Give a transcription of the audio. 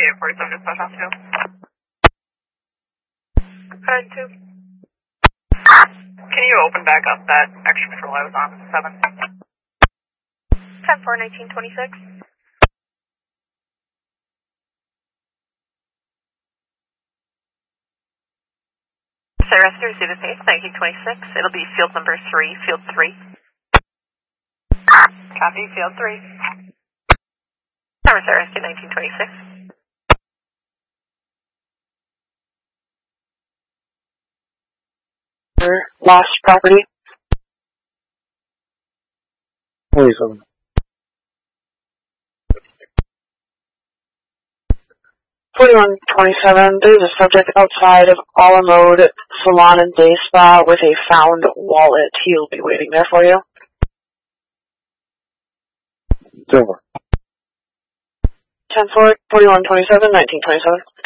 4847, just push on 2. Head 2. Can you open back up that extra patrol I was on, 7? 10-4-1926. Sarah, receive the page, 1926. It'll be field number 3, field 3. Copy, field 3. Sarah, 1926. Lost property. 27. 4127, there's a subject outside of Alamode Salon and Day Spa with a found wallet. He'll be waiting there for you. Silver. 10-4, 4127, 1927.